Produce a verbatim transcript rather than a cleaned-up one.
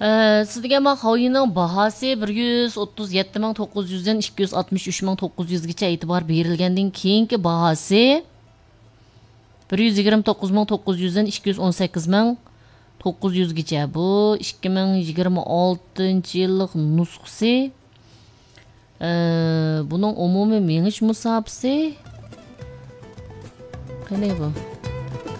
Ee, sizga man xoyining bahosi bir yuz o'ttiz yetti ming to'qqiz yuzdan ikki yuz oltmish uch ming to'qqiz yuzgacha e'tibor berilgandan keyingi bahosi bir yuz yigirma to'qqiz ming to'qqiz yuzdan ikki yuz o'n sakkiz ming to'qqiz yuzgacha. Bu ikki ming yigirma oltinchi yillik nusxasi. Ee, buning umumiy menish musofasi qanday bu?